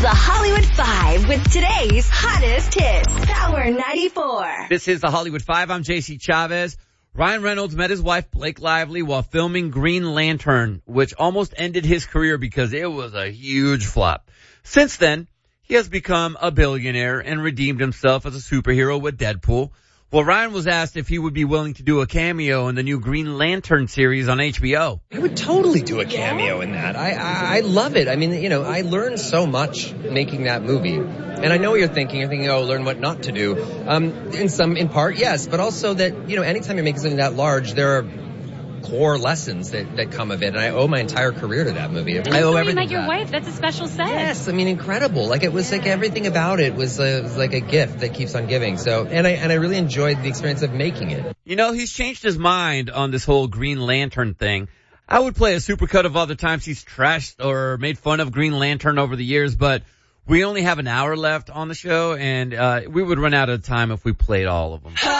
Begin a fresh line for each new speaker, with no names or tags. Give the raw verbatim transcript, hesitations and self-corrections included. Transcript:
The Hollywood Five with today's hottest hits. Power ninety-four.
This is The Hollywood Five. I'm J C Chavez. Ryan Reynolds met his wife, Blake Lively, while filming Green Lantern, which almost ended his career because it was a huge flop. Since then, he has become a billionaire and redeemed himself as a superhero with Deadpool. Well, Ryan was asked if he would be willing to do a cameo in the new Green Lantern series on H B O.
I would totally do a cameo in that. I, I I love it. I mean, you know, I learned so much making that movie. And I know what you're thinking. You're thinking, oh, learn what not to do. Um, in some, in part, yes. But also that, you know, anytime you're making something that large, there are core lessons that, that come of it. And I owe my entire career to that movie.
And
I owe
so
everything
you met
to
your
that.
wife. That's a special set.
Yes, I mean, incredible. Like, it was like everything about it was, uh, was like a gift that keeps on giving. So, and I, and I really enjoyed the experience of making it.
You know, he's changed his mind on this whole Green Lantern thing. I would play a supercut of other times he's trashed or made fun of Green Lantern over the years, but we only have an hour left on the show, and uh we would run out of time if we played all of them.